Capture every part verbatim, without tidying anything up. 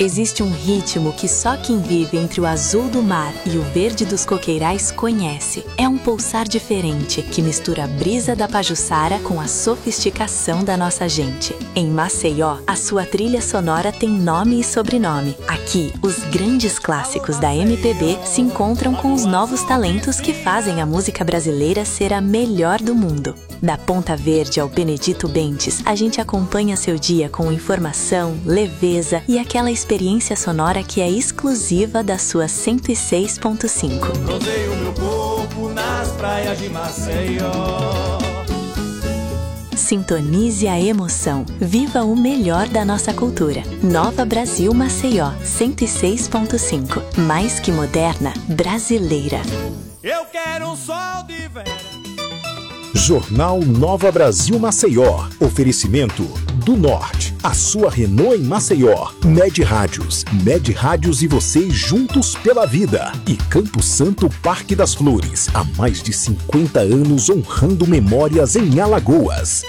Existe um ritmo que só quem vive entre o azul do mar e o verde dos coqueirais conhece. É um pulsar diferente que mistura a brisa da Pajuçara com a sofisticação da nossa gente. Em Maceió, a sua trilha sonora tem nome e sobrenome. Aqui, os grandes clássicos da M P B se encontram com os novos talentos que fazem a música brasileira ser a melhor do mundo. Da Ponta Verde ao Benedito Bentes, a gente acompanha seu dia com informação, leveza e aquela experiência sonora que é exclusiva da sua cento e seis ponto cinco. Rodeio meu corpo nas praias de Maceió. Sintonize a emoção. Viva o melhor da nossa cultura. Nova Brasil Maceió, cento e seis ponto cinco. Mais que moderna, brasileira. Eu quero um sol de verão. Jornal Nova Brasil Maceió. Oferecimento do Norte. A sua Renault em Maceió. Med Rádios. Med Rádios e você juntos pela vida. E Campo Santo Parque das Flores. Há mais de cinquenta anos honrando memórias em Alagoas.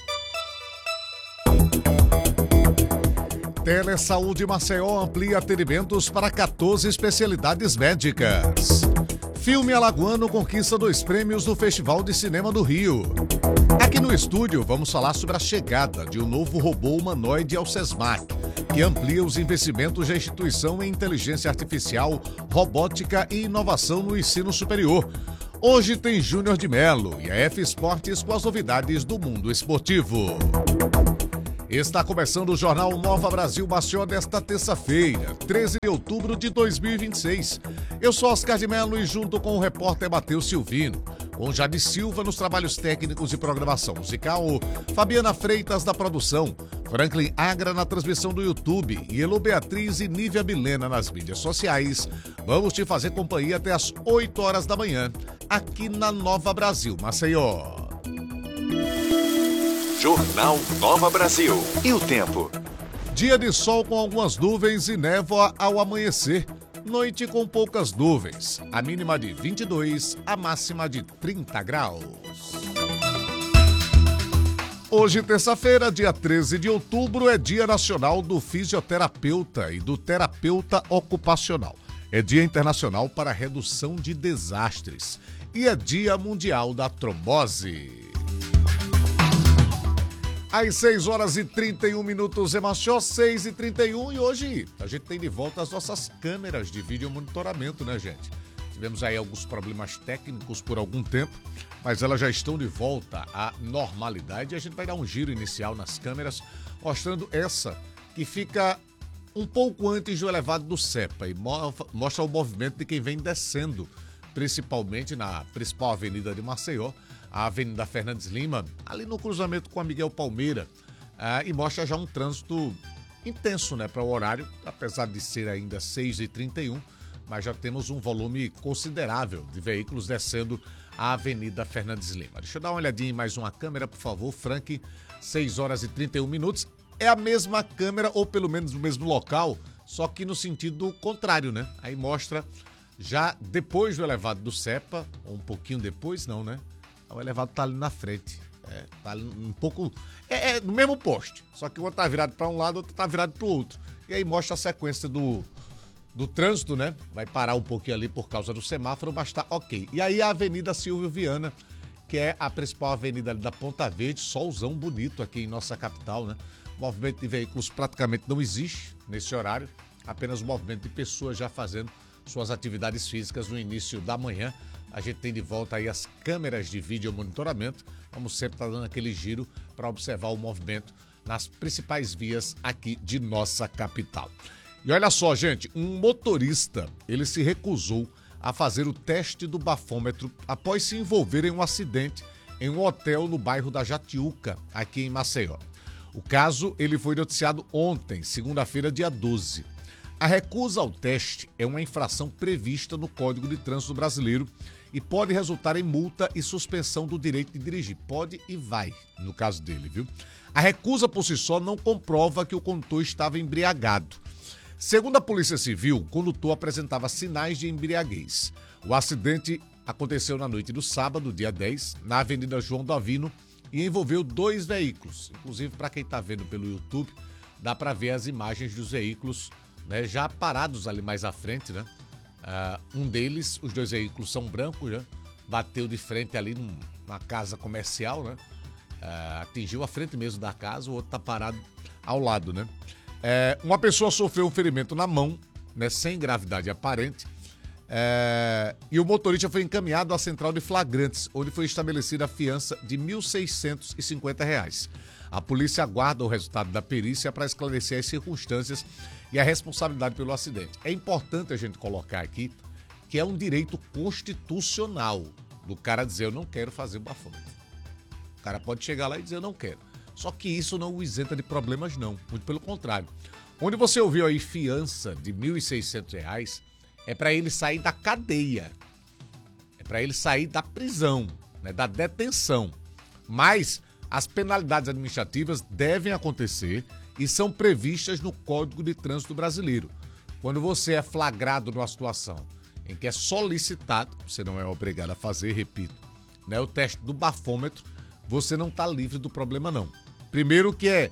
Telesaúde Maceió amplia atendimentos para quatorze especialidades médicas. Filme alagoano conquista dois prêmios do Festival de Cinema do Rio. Aqui no estúdio vamos falar sobre a chegada de um novo robô humanoide ao SESMAC, que amplia os investimentos da instituição em inteligência artificial, robótica e inovação no ensino superior. Hoje tem Júnior de Melo e a F Esportes com as novidades do mundo esportivo. Está começando o Jornal Nova Brasil Maceió desta terça-feira, treze de outubro de dois mil e vinte e seis. Eu sou Oscar de Melo e junto com o repórter Matheus Silvino, com Jade Silva nos trabalhos técnicos e programação musical, Fabiana Freitas da produção, Franklin Agra na transmissão do YouTube e Elo Beatriz e Nívia Milena nas mídias sociais. Vamos te fazer companhia até as oito horas da manhã, aqui na Nova Brasil Maceió. Jornal Nova Brasil. E o tempo? Dia de sol com algumas nuvens e névoa ao amanhecer. Noite com poucas nuvens. A mínima de vinte e dois, a máxima de trinta graus. Hoje, terça-feira, dia treze de outubro, é Dia Nacional do Fisioterapeuta e do Terapeuta Ocupacional. É Dia Internacional para a Redução de Desastres. E é Dia Mundial da Trombose. Às seis horas e trinta e um minutos em Maceió, seis e trinta e um, e hoje a gente tem de volta as nossas câmeras de vídeo monitoramento, né, gente? Tivemos aí alguns problemas técnicos por algum tempo, mas elas já estão de volta à normalidade e a gente vai dar um giro inicial nas câmeras, mostrando essa que fica um pouco antes do elevado do SEPA e mostra o movimento de quem vem descendo, principalmente na principal avenida de Maceió, a Avenida Fernandes Lima, ali no cruzamento com a Miguel Palmeira, ah, e mostra já um trânsito intenso, né, para o horário, apesar de ser ainda seis e trinta e um, mas já temos um volume considerável de veículos descendo a Avenida Fernandes Lima. Deixa eu dar uma olhadinha em mais uma câmera, por favor, Frank, seis horas e trinta e um minutos, é a mesma câmera, ou pelo menos no mesmo local, só que no sentido contrário, né, aí mostra já depois do elevado do SEPA, ou um pouquinho depois, não, né? O elevado tá ali na frente, é, tá ali um pouco, é, é no mesmo poste, só que o outro tá virado para um lado, o outro tá virado para o outro. E aí mostra a sequência do, do trânsito, né? Vai parar um pouquinho ali por causa do semáforo, mas tá ok. E aí a Avenida Silvio Viana, que é a principal avenida ali da Ponta Verde, solzão bonito aqui em nossa capital, né? O movimento de veículos praticamente não existe nesse horário, apenas o movimento de pessoas já fazendo suas atividades físicas no início da manhã. A gente tem de volta aí as câmeras de vídeo monitoramento. Vamos sempre estar dando aquele giro para observar o movimento nas principais vias aqui de nossa capital. E olha só, gente, um motorista, ele se recusou a fazer o teste do bafômetro após se envolver em um acidente em um hotel no bairro da Jatiuca, aqui em Maceió. O caso, ele foi noticiado ontem, segunda-feira, dia doze. A recusa ao teste é uma infração prevista no Código de Trânsito Brasileiro e pode resultar em multa e suspensão do direito de dirigir. Pode e vai, no caso dele, viu? A recusa por si só não comprova que o condutor estava embriagado. Segundo a Polícia Civil, o condutor apresentava sinais de embriaguez. O acidente aconteceu na noite do sábado, dia dez, na Avenida João Davino, e envolveu dois veículos. Inclusive, para quem está vendo pelo YouTube, dá para ver as imagens dos veículos né, já parados ali mais à frente, né? Uh, um deles, os dois veículos são brancos, né? Bateu de frente ali numa casa comercial, né? Uh, atingiu a frente mesmo da casa, o outro tá parado ao lado, né? Uh, uma pessoa sofreu um ferimento na mão, né? Sem gravidade aparente. Uh, e o motorista foi encaminhado à central de flagrantes, onde foi estabelecida a fiança de mil seiscentos e cinquenta reais. A polícia aguarda o resultado da perícia para esclarecer as circunstâncias e a responsabilidade pelo acidente. É importante a gente colocar aqui que é um direito constitucional do cara dizer eu não quero fazer o bafômetro. O cara pode chegar lá e dizer eu não quero. Só que isso não o isenta de problemas não, muito pelo contrário. Onde você ouviu aí fiança de mil e seiscentos reais é para ele sair da cadeia, é para ele sair da prisão, né, da detenção. Mas as penalidades administrativas devem acontecer e são previstas no Código de Trânsito Brasileiro. Quando você é flagrado numa situação em que é solicitado, você não é obrigado a fazer, repito, né, o teste do bafômetro, você não está livre do problema não. Primeiro que é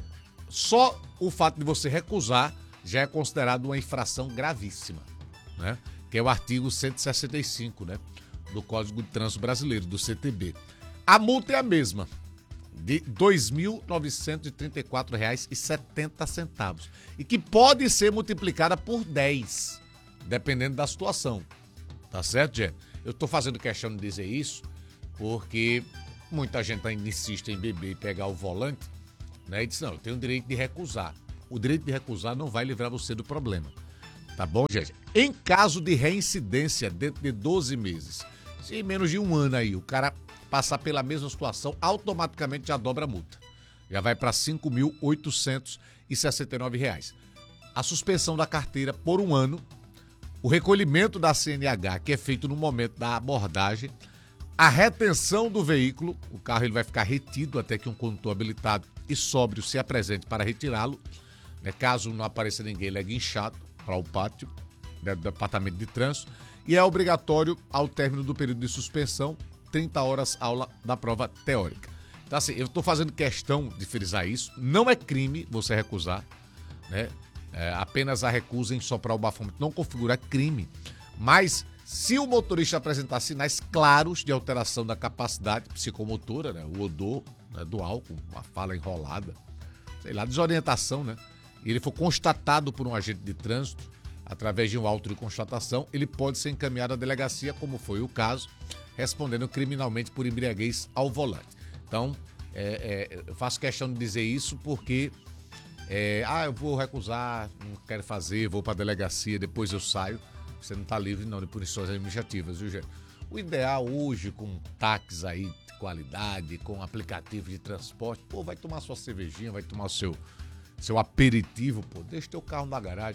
só o fato de você recusar já é considerado uma infração gravíssima, né? Que é o artigo cento e sessenta e cinco, né, do Código de Trânsito Brasileiro, do C T B. A multa é a mesma, de dois mil novecentos e trinta e quatro reais e setenta centavos e que pode ser multiplicada por dez, dependendo da situação. Tá certo, gente? Eu tô fazendo questão de dizer isso porque muita gente ainda insiste em beber e pegar o volante, né? E diz, não, eu tenho o direito de recusar. O direito de recusar não vai livrar você do problema. Tá bom, gente? Em caso de reincidência dentro de doze meses, se em menos de um ano aí o cara passar pela mesma situação, automaticamente já dobra a multa. Já vai para cinco mil oitocentos e sessenta e nove reais. A suspensão da carteira por um ano, o recolhimento da C N H, que é feito no momento da abordagem, a retenção do veículo, o carro ele vai ficar retido até que um condutor habilitado e sóbrio se apresente para retirá-lo, né? Caso não apareça ninguém, ele é guinchado para o pátio, né, do departamento de trânsito, e é obrigatório, ao término do período de suspensão, trinta horas aula da prova teórica. Então assim, eu estou fazendo questão de frisar isso, não é crime você recusar, né? É, apenas a recusa em soprar o bafômetro não configura crime, mas se o motorista apresentar sinais claros de alteração da capacidade psicomotora, né, o odor, né, do álcool, uma fala enrolada, sei lá, desorientação, né, e ele for constatado por um agente de trânsito, através de um auto de constatação, ele pode ser encaminhado à delegacia, como foi o caso, respondendo criminalmente por embriaguez ao volante. Então, é, é, eu faço questão de dizer isso porque, é, ah, eu vou recusar, não quero fazer, vou para a delegacia, depois eu saio. Você não está livre não de punições administrativas, viu, gente? O ideal hoje, com táxis aí de qualidade, com aplicativo de transporte, pô, vai tomar sua cervejinha, vai tomar o seu, seu aperitivo, pô, deixa teu carro na garagem.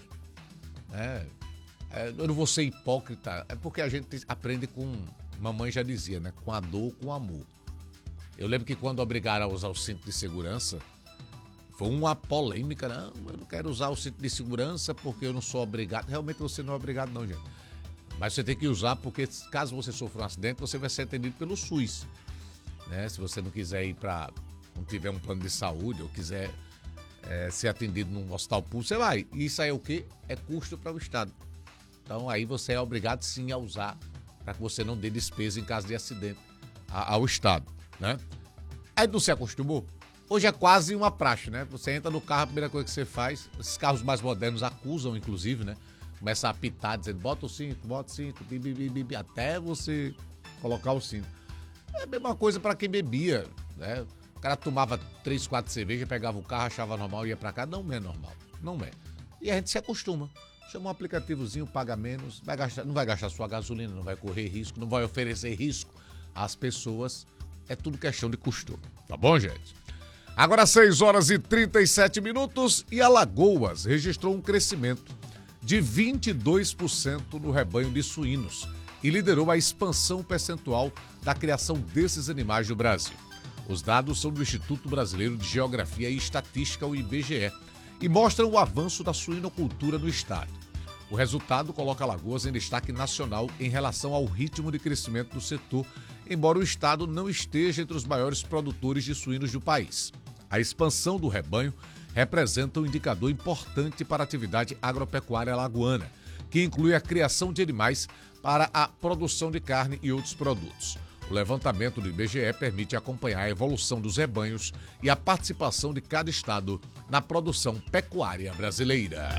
É, é, eu não vou ser hipócrita, é porque a gente aprende com, mamãe já dizia, né? Com a dor, com o amor. Eu lembro que quando obrigaram a usar o cinto de segurança, foi uma polêmica, não, eu não quero usar o cinto de segurança porque eu não sou obrigado. Realmente você não é obrigado não, gente. Mas você tem que usar porque caso você sofra um acidente, você vai ser atendido pelo SUS. Né? Se você não quiser ir para, não tiver um plano de saúde ou quiser é, ser atendido num hospital público, você vai. E isso aí é o quê? É custo para o Estado. Então aí você é obrigado sim a usar para que você não dê despesa em caso de acidente ao Estado. Né? Aí não se acostumou? Hoje é quase uma praxe, né? Você entra no carro, a primeira coisa que você faz, esses carros mais modernos acusam, inclusive, né? Começa a apitar, dizendo, bota o cinto, bota o cinto, bi, bi, bi, bi, até você colocar o cinto. É a mesma coisa para quem bebia, né? O cara tomava três, quatro cervejas, pegava o carro, achava normal e ia para cá. Não é normal, não é. E a gente se acostuma. Chama um aplicativozinho, paga menos, vai gastar, não vai gastar sua gasolina, não vai correr risco, não vai oferecer risco às pessoas. É tudo questão de costume, tá bom, gente? Agora seis horas e trinta e sete minutos e Alagoas registrou um crescimento de vinte e dois por cento no rebanho de suínos e liderou a expansão percentual da criação desses animais no Brasil. Os dados são do Instituto Brasileiro de Geografia e Estatística, o I B G E, e mostram o avanço da suinocultura no estado. O resultado coloca Alagoas em destaque nacional em relação ao ritmo de crescimento do setor, embora o estado não esteja entre os maiores produtores de suínos do país. A expansão do rebanho representa um indicador importante para a atividade agropecuária alagoana, que inclui a criação de animais para a produção de carne e outros produtos. O levantamento do I B G E permite acompanhar a evolução dos rebanhos e a participação de cada estado na produção pecuária brasileira.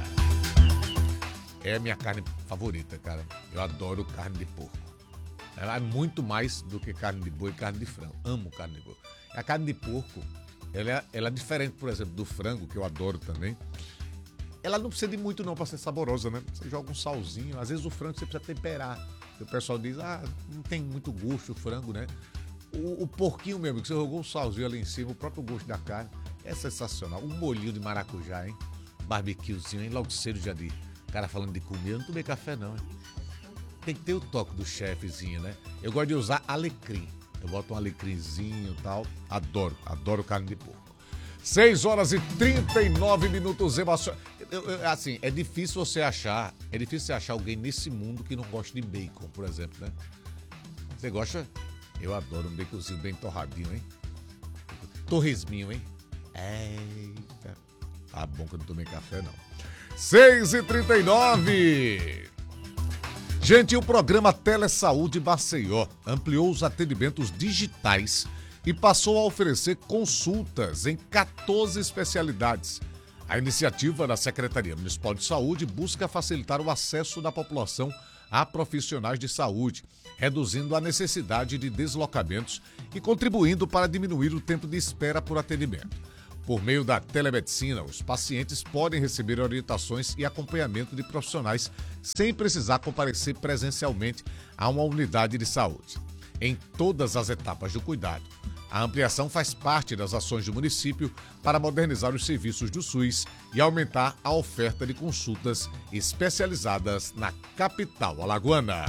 É a minha carne favorita, cara. Eu adoro carne de porco. Ela é muito mais do que carne de boi e carne de frango. Amo carne de boi. A carne de porco, ela é, ela é diferente, por exemplo, do frango, que eu adoro também. Ela não precisa de muito não para ser saborosa, né? Você joga um salzinho, às vezes o frango você precisa temperar. O pessoal diz, ah, não tem muito gosto o frango, né? O, o porquinho mesmo, que você jogou um salzinho ali em cima, o próprio gosto da carne, é sensacional. Um molhinho de maracujá, hein? Barbecuezinho, hein? Logo cedo já de cara falando de comida, eu não tomei café não, hein? Tem que ter o toque do chefezinho, né? Eu gosto de usar alecrim. Eu boto um alecrimzinho e tal. Adoro, adoro carne de porco. seis horas e trinta e nove minutos. Eu, eu, assim, é difícil você achar, é difícil você achar alguém nesse mundo que não gosta de bacon, por exemplo, né? Você gosta? Eu adoro um baconzinho bem torradinho, hein? Torresminho, hein? Eita. Tá bom que eu não tomei café, não. seis e trinta e nove. Gente, o programa Telesaúde Maceió ampliou os atendimentos digitais e passou a oferecer consultas em quatorze especialidades. A iniciativa da Secretaria Municipal de Saúde busca facilitar o acesso da população a profissionais de saúde, reduzindo a necessidade de deslocamentos e contribuindo para diminuir o tempo de espera por atendimento. Por meio da telemedicina, os pacientes podem receber orientações e acompanhamento de profissionais sem precisar comparecer presencialmente a uma unidade de saúde. Em todas as etapas do cuidado, a ampliação faz parte das ações do município para modernizar os serviços do SUS e aumentar a oferta de consultas especializadas na capital alagoana.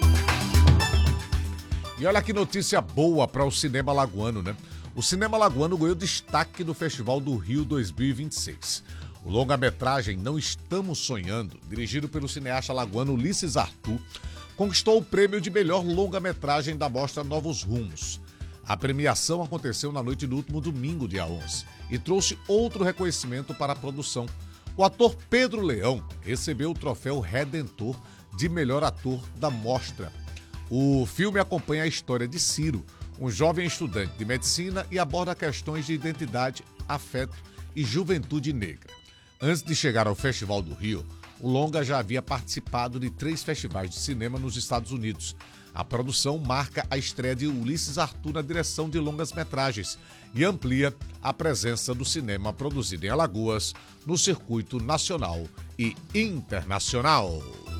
E olha que notícia boa para o cinema alagoano, né? O cinema alagoano ganhou destaque no Festival do Rio dois mil e vinte e seis. O longa-metragem Não Estamos Sonhando, dirigido pelo cineasta alagoano Ulisses Arthur, conquistou o prêmio de melhor longa-metragem da mostra Novos Rumos. A premiação aconteceu na noite do último domingo, dia onze, e trouxe outro reconhecimento para a produção. O ator Pedro Leão recebeu o troféu Redentor de melhor ator da mostra. O filme acompanha a história de Ciro, um jovem estudante de medicina, e aborda questões de identidade, afeto e juventude negra. Antes de chegar ao Festival do Rio, o longa já havia participado de três festivais de cinema nos Estados Unidos. A produção marca a estreia de Ulisses Arthur na direção de longas-metragens e amplia a presença do cinema produzido em Alagoas no circuito nacional e internacional.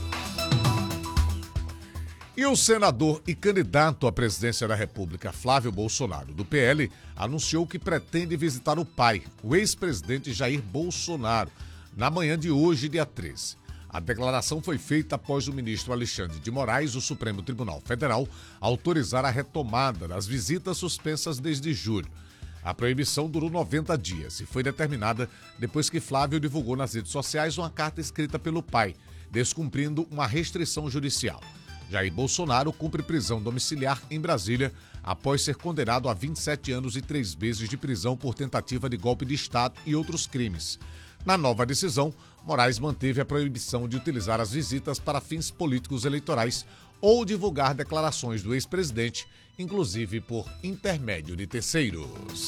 E o senador e candidato à presidência da República, Flávio Bolsonaro, do P L, anunciou que pretende visitar o pai, o ex-presidente Jair Bolsonaro, na manhã de hoje, dia treze. A declaração foi feita após o ministro Alexandre de Moraes, do Supremo Tribunal Federal, autorizar a retomada das visitas suspensas desde julho. A proibição durou noventa dias e foi determinada depois que Flávio divulgou nas redes sociais uma carta escrita pelo pai, descumprindo uma restrição judicial. Jair Bolsonaro cumpre prisão domiciliar em Brasília após ser condenado a vinte e sete anos e três meses de prisão por tentativa de golpe de Estado e outros crimes. Na nova decisão, Moraes manteve a proibição de utilizar as visitas para fins políticos eleitorais ou divulgar declarações do ex-presidente, inclusive por intermédio de terceiros.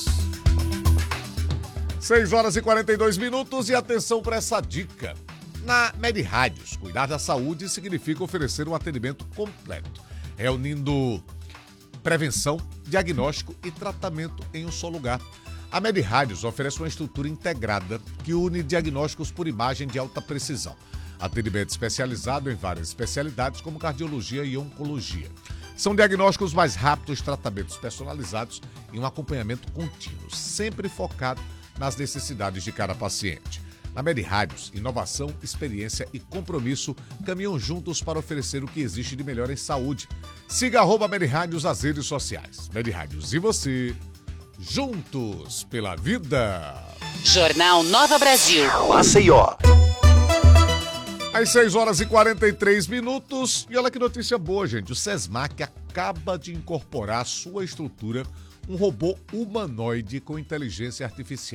seis horas e quarenta e dois minutos e atenção para essa dica. Na MedRádios, cuidar da saúde significa oferecer um atendimento completo, reunindo prevenção, diagnóstico e tratamento em um só lugar. A MedRádios oferece uma estrutura integrada que une diagnósticos por imagem de alta precisão, atendimento especializado em várias especialidades como cardiologia e oncologia. São diagnósticos mais rápidos, tratamentos personalizados e um acompanhamento contínuo, sempre focado nas necessidades de cada paciente. Na MedRádios, inovação, experiência e compromisso caminham juntos para oferecer o que existe de melhor em saúde. Siga arroba MedRádios nas redes sociais. MedRádios e você, juntos pela vida. Jornal Nova Brasil. Maceió. Às seis horas e quarenta e três minutos. E olha que notícia boa, gente. O SESMAC acaba de incorporar à sua estrutura um robô humanoide com inteligência artificial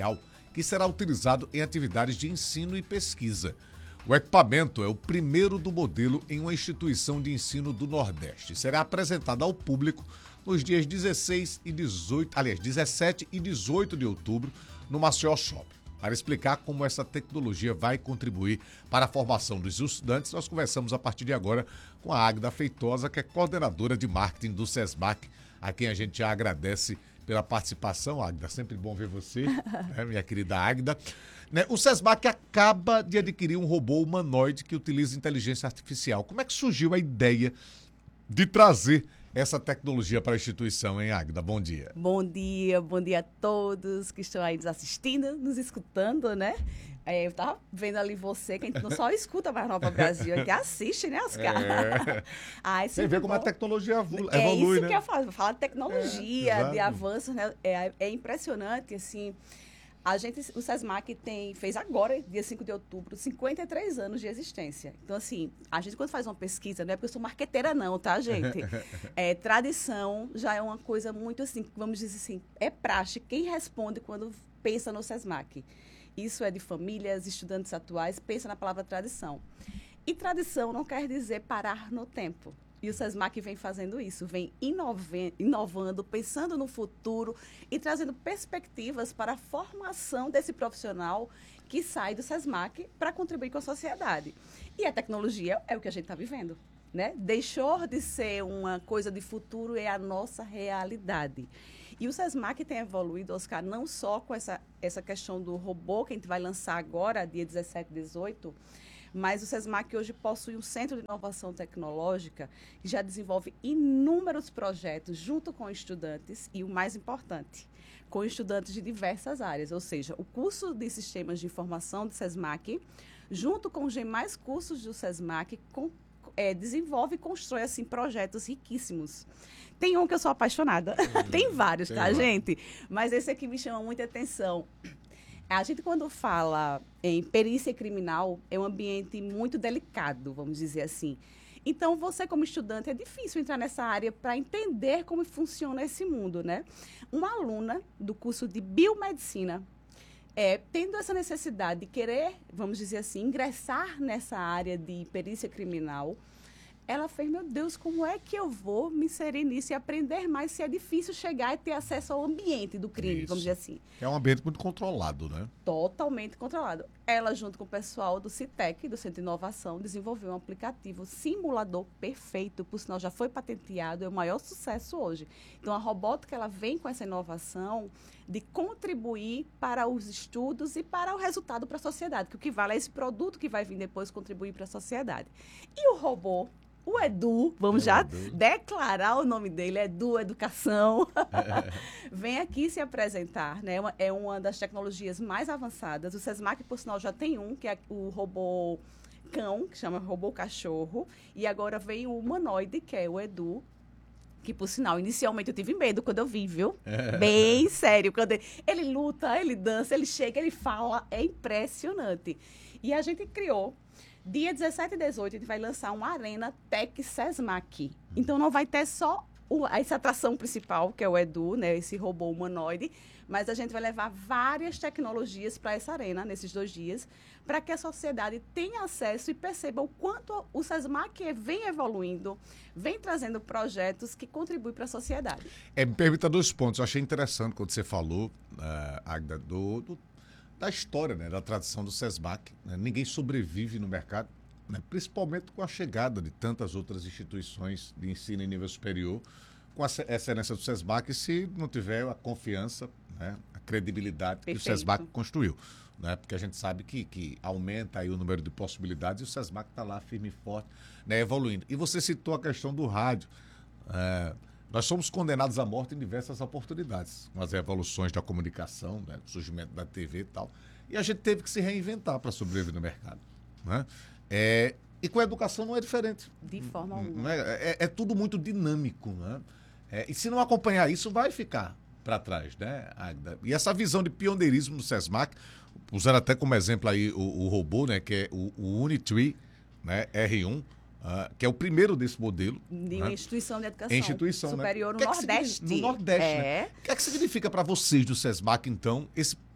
que será utilizado em atividades de ensino e pesquisa. O equipamento é o primeiro do modelo em uma instituição de ensino do Nordeste. Será apresentado ao público nos dias dezesseis e dezoito, aliás, dezessete e dezoito de outubro, no Maceió Shopping. Para explicar como essa tecnologia vai contribuir para a formação dos estudantes, nós conversamos a partir de agora com a Águida Feitosa, que é coordenadora de marketing do SESMAC, a quem a gente já agradece pela participação. Águida, sempre bom ver você, né, minha querida Águida. Né, o SESMAC acaba de adquirir um robô humanoide que utiliza inteligência artificial. Como é que surgiu a ideia de trazer essa tecnologia para a instituição, hein, Águida? Bom dia. Bom dia, bom dia a todos que estão aí nos assistindo, nos escutando, né? É, eu tava vendo ali você, que a gente não só escuta mais Nova Brasil, a gente assiste, né, Oscar? É. Ai, Você vê como bom. a tecnologia evolui, É isso né? que eu falo, falar de tecnologia, É, de exato. avanços, né? É, é impressionante, assim. A gente, o SESMAC tem, fez agora, dia cinco de outubro, cinquenta e três anos de existência. Então, assim, a gente quando faz uma pesquisa, não é porque eu sou marqueteira não, tá, gente? É, tradição já é uma coisa muito assim, vamos dizer assim, é praxe. Quem responde quando pensa no SESMAC? Isso é de famílias, estudantes atuais, pensa na palavra tradição. E tradição não quer dizer parar no tempo. E o SESMAC vem fazendo isso, vem inove- inovando, pensando no futuro e trazendo perspectivas para a formação desse profissional que sai do SESMAC para contribuir com a sociedade. E a tecnologia é o que a gente está vivendo, né? Deixou de ser uma coisa de futuro, é a nossa realidade. E o SESMAC tem evoluído, Oscar, não só com essa, essa questão do robô que a gente vai lançar agora, dia dezessete e dezoito, mas o SESMAC hoje possui um centro de inovação tecnológica que já desenvolve inúmeros projetos junto com estudantes e, o mais importante, com estudantes de diversas áreas. Ou seja, o curso de Sistemas de Informação do SESMAC, junto com os demais cursos do SESMAC, com, é, desenvolve e constrói assim, projetos riquíssimos. Tem um que eu sou apaixonada, hum, tem vários, tem tá, lá. gente? Mas esse aqui me chama muita atenção. A gente, quando fala em perícia criminal, é um ambiente muito delicado, vamos dizer assim. Então, você como estudante, é difícil entrar nessa área para entender como funciona esse mundo, né? Uma aluna do curso de biomedicina, é, tendo essa necessidade de querer, vamos dizer assim, ingressar nessa área de perícia criminal, ela fez, meu Deus, como é que eu vou me inserir nisso e aprender mais se é difícil chegar e ter acesso ao ambiente do crime, Isso. vamos dizer assim. É um ambiente muito controlado, né? Totalmente controlado. Ela, junto com o pessoal do CITEC, do Centro de Inovação, desenvolveu um aplicativo simulador perfeito, por sinal já foi patenteado, é o maior sucesso hoje. Então, a robótica, ela vem com essa inovação de contribuir para os estudos e para o resultado para a sociedade, que o que vale é esse produto que vai vir depois contribuir para a sociedade. E o robô, o Edu, vamos é já Edu. declarar o nome dele, Edu Educação, vem aqui se apresentar, né? É uma das tecnologias mais avançadas. O SESMAC, por sinal, já tem um, que é o robô cão, que chama robô cachorro, e agora veio o humanoide, que é o Edu, que, por sinal, inicialmente eu tive medo quando eu vi, viu? É. Bem sério. Quando ele, ele luta, ele dança, ele chega, ele fala, é impressionante. E a gente criou. Dia dezessete e dezoito, a gente vai lançar uma Arena Tech SESMAC. Então, não vai ter só o, essa atração principal, que é o Edu, né, esse robô humanoide, mas a gente vai levar várias tecnologias para essa arena, nesses dois dias, para que a sociedade tenha acesso e perceba o quanto o SESMAC vem evoluindo, vem trazendo projetos que contribuem para a sociedade. É, me permita dois pontos. Eu achei interessante quando você falou, uh, Águida, do... do da história, né, da tradição do SESMAC. Né? Ninguém sobrevive no mercado, né, principalmente com a chegada de tantas outras instituições de ensino em nível superior, com a excelência do SESMAC, se não tiver a confiança, né, a credibilidade Perfeito. que o SESMAC construiu. Né? Porque a gente sabe que, que aumenta aí o número de possibilidades e o SESMAC está lá firme e forte, né, evoluindo. E você citou a questão do rádio. É, Nós somos condenados à morte em diversas oportunidades, com as revoluções da comunicação, né, o surgimento da T V e tal. E a gente teve que se reinventar para sobreviver no mercado. Né? É, e com a educação não é diferente. De forma alguma. É, é, é tudo muito dinâmico. Né? É, e se não acompanhar isso, vai ficar para trás. Né, Águida? E essa visão de pioneirismo do SESMAC, usando até como exemplo aí o, o robô, né, que é o, o Unitree, né, R um, Uh, que é o primeiro desse modelo. De uma né? instituição de educação instituição, superior né? no Nordeste. No Nordeste, é. né? O que é que significa para vocês do SESMAC, então, esse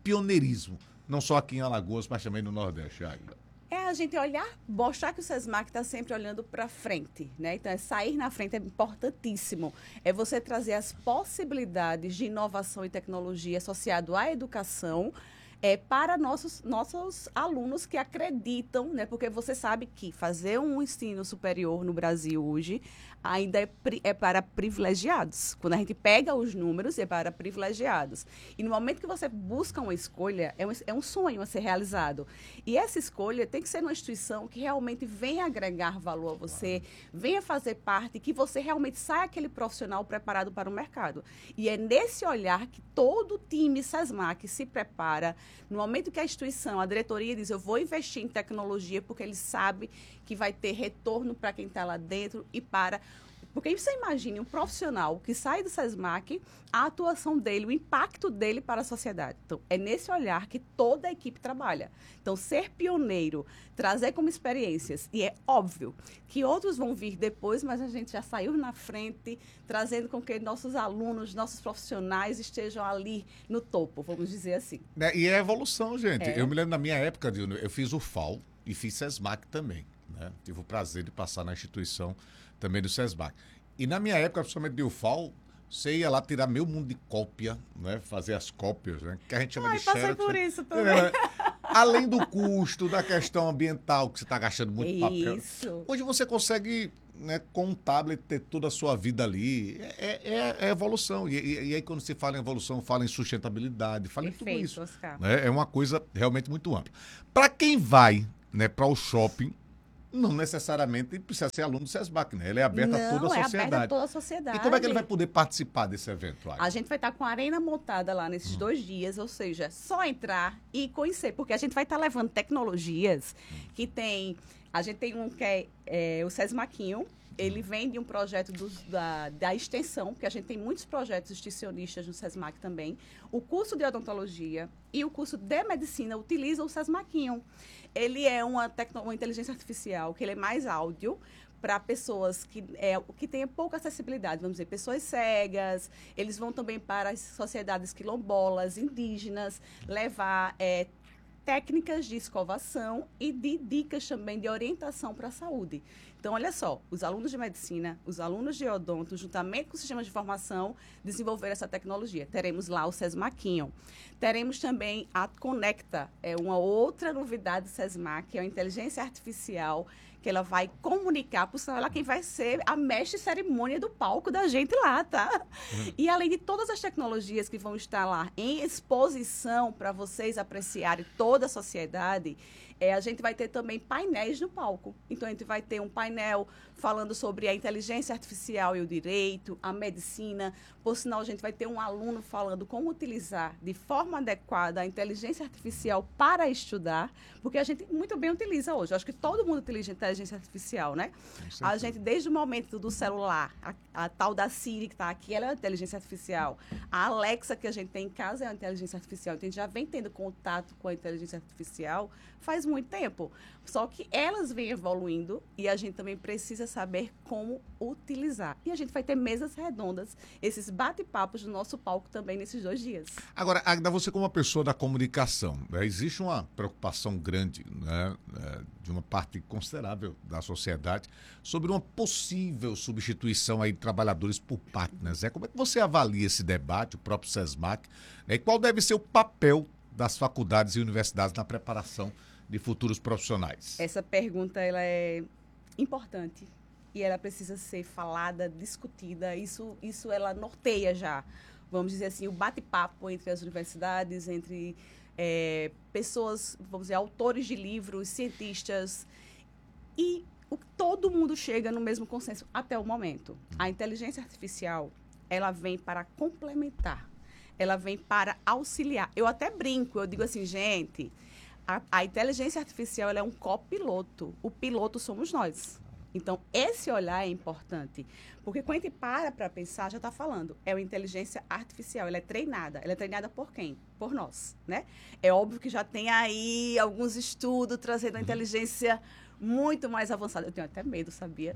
pioneirismo, não só aqui em Alagoas, mas também no Nordeste, Águida? É a gente olhar, mostrar que o SESMAC está sempre olhando para frente, né? Então, é sair na frente é importantíssimo. É você trazer as possibilidades de inovação e tecnologia associado à educação é, para nossos, nossos alunos que acreditam, né? Porque você sabe que fazer um ensino superior no Brasil hoje ainda é, pri, é para privilegiados. Quando a gente pega os números, é para privilegiados. E no momento que você busca uma escolha, é um, é um sonho a ser realizado. E essa escolha tem que ser numa instituição que realmente venha agregar valor a você, venha fazer parte, que você realmente saia aquele profissional preparado para o mercado. E é nesse olhar que todo time SESMAC se prepara. No momento que a instituição, a diretoria diz, eu vou investir em tecnologia porque ele sabe que vai ter retorno para quem está lá dentro e para... Porque aí você imagine um profissional que sai do SESMAC, a atuação dele, o impacto dele para a sociedade. Então, é nesse olhar que toda a equipe trabalha. Então, ser pioneiro, trazer como experiências, e é óbvio que outros vão vir depois, mas a gente já saiu na frente, trazendo com que nossos alunos, nossos profissionais estejam ali no topo, vamos dizer assim. É, e é evolução, gente. É. Eu me lembro na minha época, eu fiz o F A U e fiz SESMAC também. Né? Tive o prazer de passar na instituição também do SESMAC. E na minha época, principalmente de U F A U, você ia lá tirar meio mundo de cópia, né? Fazer as cópias, né? Que a gente chama Ai, de passei xerox. por isso também. É, além do custo, da questão ambiental, que você está gastando muito papel. Isso. Hoje você consegue, né, com um tablet, ter toda a sua vida ali. É, é, é evolução. E, e, e aí, quando se fala em evolução, fala em sustentabilidade, fala Perfeito, em tudo isso. Oscar. Né? É uma coisa realmente muito ampla. Para quem vai, né, para o shopping, não necessariamente precisa ser aluno do SESMAC, né? Ele é aberto Não, a toda a é sociedade. aberto a toda a sociedade. E como é que ele vai poder participar desse evento, Águida? A gente vai estar com a arena montada lá nesses hum. dois dias, ou seja, só entrar e conhecer, porque a gente vai estar levando tecnologias hum. que tem... A gente tem um que é, é o SESMAQuinho, ele vem de um projeto do, da, da extensão, porque a gente tem muitos projetos extensionistas no SESMAC também. O curso de odontologia e o curso de medicina utilizam o SESMAQuinho. Ele é uma, tecno, uma inteligência artificial, que ele é mais áudio, para pessoas que, é, que têm pouca acessibilidade, vamos dizer, pessoas cegas. Eles vão também para as sociedades quilombolas, indígenas, levar é, técnicas de escovação e de dicas também de orientação para a saúde. Então, olha só, os alunos de medicina, os alunos de odonto, juntamente com o sistema de formação, desenvolveram essa tecnologia. Teremos lá o SESMAQuinho. Teremos também a Conecta, é uma outra novidade do SESMAC, que é a inteligência artificial, que ela vai comunicar, por sinal, ela quem vai ser a mestre cerimônia do palco da gente lá, tá? Uhum. E além de todas as tecnologias que vão estar lá em exposição para vocês apreciarem toda a sociedade, é, a gente vai ter também painéis no palco. Então, a gente vai ter um painel falando sobre a inteligência artificial e o direito, a medicina. Por sinal, a gente vai ter um aluno falando como utilizar de forma adequada a inteligência artificial para estudar, porque a gente muito bem utiliza hoje. Eu acho que todo mundo utiliza inteligência artificial, né? A gente, desde o momento do celular, a, a tal da Siri que está aqui, ela é uma inteligência artificial. A Alexa que a gente tem em casa é uma inteligência artificial. Então, a gente já vem tendo contato com a inteligência artificial faz muito tempo. Só que elas vêm evoluindo e a gente também precisa saber como utilizar. E a gente vai ter mesas redondas, esses bate-papos no nosso palco também nesses dois dias. Agora, Águida, você como uma pessoa da comunicação, né, existe uma preocupação grande, né, de uma parte considerável da sociedade sobre uma possível substituição aí de trabalhadores por partners. Né? Como é que você avalia esse debate, o próprio SESMAC, né, e qual deve ser o papel das faculdades e universidades na preparação de futuros profissionais? Essa pergunta ela é importante e ela precisa ser falada, discutida. Isso, isso ela norteia já, vamos dizer assim, o bate-papo entre as universidades, entre é, pessoas, vamos dizer, autores de livros, cientistas, e o, todo mundo chega no mesmo consenso até o momento. A inteligência artificial, ela vem para complementar, ela vem para auxiliar. Eu até brinco, eu digo assim, gente... A, a inteligência artificial ela é um copiloto. O piloto somos nós. Então, esse olhar é importante. Porque quando a gente para para pensar, já está falando, é uma inteligência artificial, ela é treinada. Ela é treinada por quem? Por nós, né? É óbvio que já tem aí alguns estudos trazendo a inteligência muito mais avançada. Eu tenho até medo, sabia?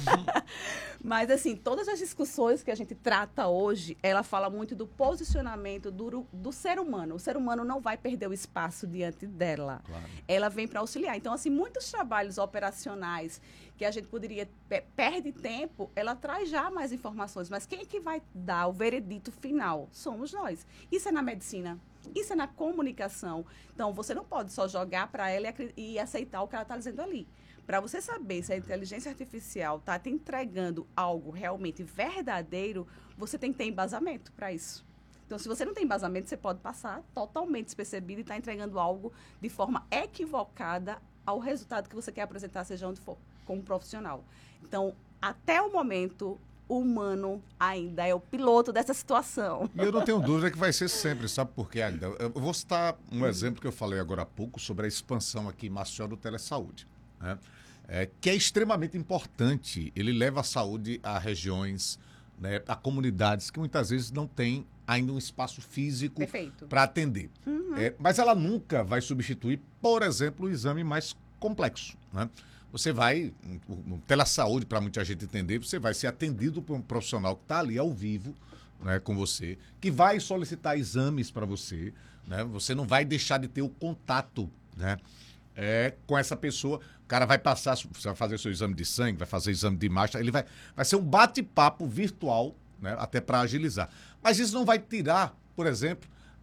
Mas, assim, todas as discussões que a gente trata hoje, ela fala muito do posicionamento do, do ser humano. O ser humano não vai perder o espaço diante dela. Claro. Ela vem para auxiliar. Então, assim, muitos trabalhos operacionais que a gente poderia, perde tempo, ela traz já mais informações. Mas quem é que vai dar o veredito final? Somos nós. Isso é na medicina. Isso é na comunicação. Então, você não pode só jogar para ela e, e aceitar o que ela está dizendo ali. Para você saber se a inteligência artificial está te entregando algo realmente verdadeiro, você tem que ter embasamento para isso. Então, se você não tem embasamento, você pode passar totalmente despercebido e estar tá entregando algo de forma equivocada ao resultado que você quer apresentar, seja onde for, como profissional. Então, até o momento, o humano ainda é o piloto dessa situação. E eu não tenho dúvida que vai ser sempre, sabe por quê, Agda? Eu vou citar um exemplo que eu falei agora há pouco sobre a expansão aqui em Maceió do telesaúde, né? É, que é extremamente importante. Ele leva a saúde a regiões, né, a comunidades que muitas vezes não têm ainda um espaço físico para atender. Uhum. É, mas ela nunca vai substituir, por exemplo, o exame mais complexo, né? Você vai, no telesaúde, para muita gente entender, você vai ser atendido por um profissional que está ali ao vivo, né, com você, que vai solicitar exames para você, né? Você não vai deixar de ter o contato, né, é, com essa pessoa. O cara vai passar, você vai fazer o seu exame de sangue, vai fazer exame de imagem, ele vai, vai ser um bate-papo virtual, né, até para agilizar. Mas isso não vai tirar, por exemplo,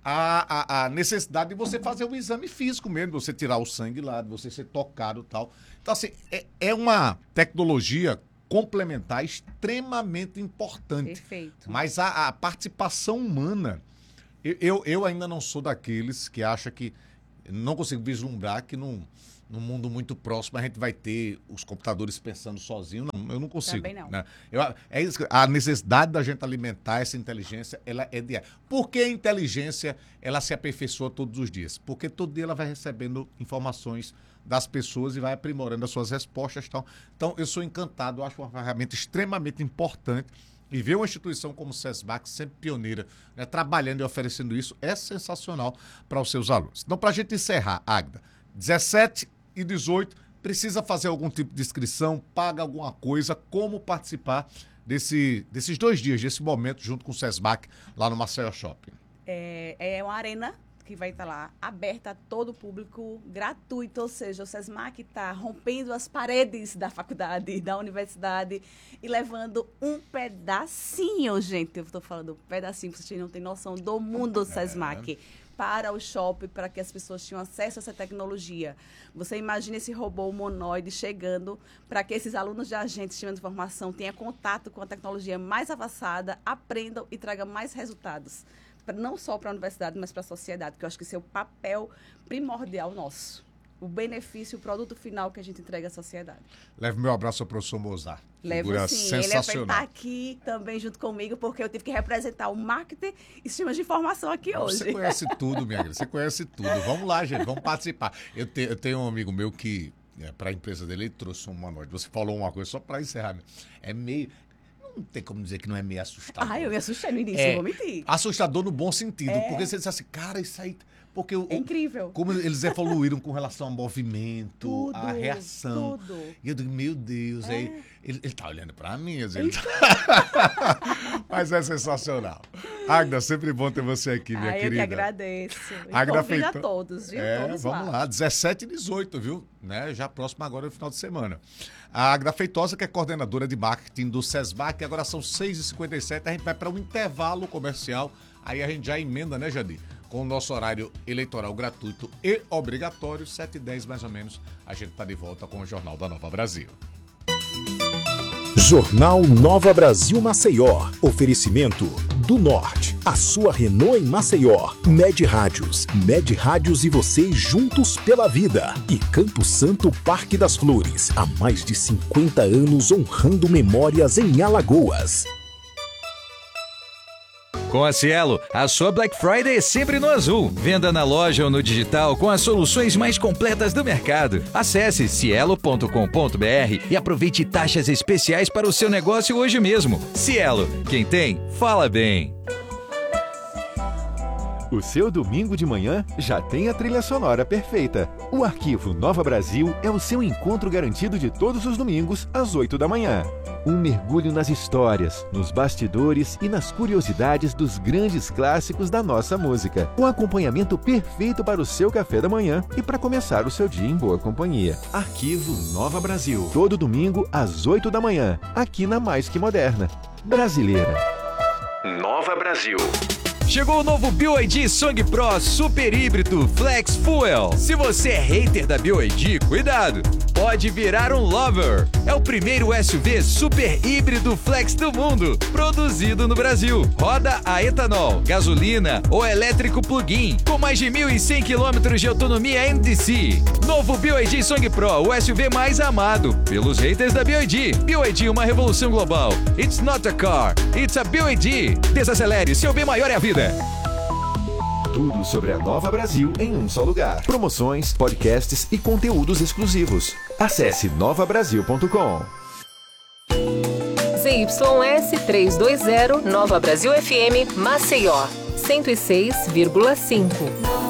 A, a, a necessidade de você fazer um exame físico mesmo, você tirar o sangue lá, de você ser tocado e tal. Então, assim, é, é uma tecnologia complementar extremamente importante. Perfeito. Mas a, a participação humana, eu, eu, eu ainda não sou daqueles que acham que, não consigo vislumbrar que num, num mundo muito próximo a gente vai ter os computadores pensando sozinho. Não, eu não consigo. Também não. Né? Eu, é isso, a necessidade da gente alimentar essa inteligência, ela é diária. Por que a inteligência, ela se aperfeiçoa todos os dias? Porque todo dia ela vai recebendo informações das pessoas e vai aprimorando as suas respostas e tal. Então, eu sou encantado, eu acho uma ferramenta extremamente importante. E ver uma instituição como o SESMAC, sempre pioneira, né, trabalhando e oferecendo isso, é sensacional para os seus alunos. Então, para a gente encerrar, Agda, dezessete e dezoito, precisa fazer algum tipo de inscrição, paga alguma coisa, como participar desse, desses dois dias, desse momento, junto com o SESMAC, lá no Maceió Shopping? É, é uma arena que vai estar lá, aberta a todo o público, gratuito, ou seja, o SESMAC está rompendo as paredes da faculdade, da universidade e levando um pedacinho, gente, eu estou falando um pedacinho, vocês não têm noção do mundo do SESMAC, para o shopping, para que as pessoas tenham acesso a essa tecnologia. Você imagina esse robô humanoide chegando para que esses alunos de agentes de informação tenham contato com a tecnologia mais avançada, aprendam e tragam mais resultados. Não só para a universidade, mas para a sociedade, que eu acho que esse é o papel primordial nosso. O benefício, o produto final que a gente entrega à sociedade. Leve meu abraço ao professor Mozart. Levo sim, ele vai estar aqui também junto comigo, porque eu tive que representar o marketing e sistemas de informação aqui hoje. Você conhece tudo, minha querida, você conhece tudo. Vamos lá, gente, vamos participar. Eu, te, eu tenho um amigo meu que, é, para a empresa dele, ele trouxe um manual. Você falou uma coisa, só para encerrar. É meio... Não tem como dizer que não é meio assustador. Ah, eu me assustei no início, é, vou mentir. Assustador no bom sentido, é. porque você diz assim, cara, isso aí... Porque o, é incrível. Como eles evoluíram com relação ao movimento, tudo, a reação. Tudo. E eu digo, meu Deus, é. aí, ele, ele tá olhando pra mim. Ele então... Mas é sensacional. Agda, sempre bom ter você aqui, minha ah, querida. Eu que agradeço. E Agda convido Feito... a todos, viu? É, todos vamos lá. lá, dezessete e dezoito, viu? Né? Já próximo agora no final de semana. A Agda Feitosa, que é coordenadora de marketing do SESMAC, agora são seis e cinquenta e sete, a gente vai para um intervalo comercial, aí a gente já emenda, né, Jadir? Com o nosso horário eleitoral gratuito e obrigatório, sete e dez mais ou menos, a gente está de volta com o Jornal da Nova Brasil. Jornal Nova Brasil Maceió. Oferecimento do Norte. A sua Renault em Maceió. Med Rádios. Med Rádios e você juntos pela vida. E Campo Santo Parque das Flores. Há mais de cinquenta anos honrando memórias em Alagoas. Com a Cielo, a sua Black Friday é sempre no azul. Venda na loja ou no digital com as soluções mais completas do mercado. Acesse cielo ponto com ponto br e aproveite taxas especiais para o seu negócio hoje mesmo. Cielo, quem tem, fala bem. O seu domingo de manhã já tem a trilha sonora perfeita. O Arquivo Nova Brasil é o seu encontro garantido de todos os domingos, às oito da manhã. Um mergulho nas histórias, nos bastidores e nas curiosidades dos grandes clássicos da nossa música. Um acompanhamento perfeito para o seu café da manhã e para começar o seu dia em boa companhia. Arquivo Nova Brasil. Todo domingo, às oito da manhã, aqui na Mais Que Moderna. Brasileira. Nova Brasil. Chegou o novo B Y D Song Pro Super Híbrido Flex Fuel. Se você é hater da B Y D, cuidado, pode virar um lover. É o primeiro S U V super híbrido flex do mundo, produzido no Brasil. Roda a etanol, gasolina ou elétrico plug-in, com mais de mil e cem quilômetros de autonomia N D C. Novo B Y D Song Pro, o S U V mais amado pelos haters da B Y D. B Y D, uma revolução global. It's not a car, it's a B Y D. Desacelere, seu bem maior é a vida. Tudo sobre a Nova Brasil em um só lugar. Promoções, podcasts e conteúdos exclusivos. Acesse nova brasil ponto com. Z Y S trezentos e vinte, Nova Brasil F M, Maceió, cento e seis vírgula cinco.